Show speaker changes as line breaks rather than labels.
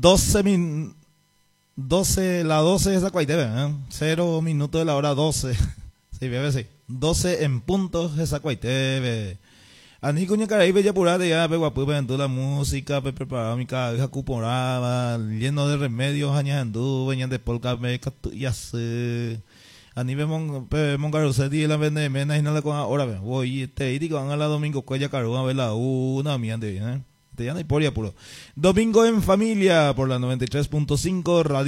12, la 12 esa cuaitebe, 0 minutos de la hora 12. Sí, bebé, sí. 12 en puntos esa cuaitebe. Ani cuña caray bella purate ya, pe guapu, pe la música, pe preparado mi cabeza cuporaba, lleno de remedios, añandú, venían de polka, me catu y así. Ani vemos pe mongarusetti la vende mena y no le con ahora ve. Voy te y digo a la domingo cuella caruga ve la una mía de, te ya no hay poria puro. Domingo en familia por la 93.5 radio.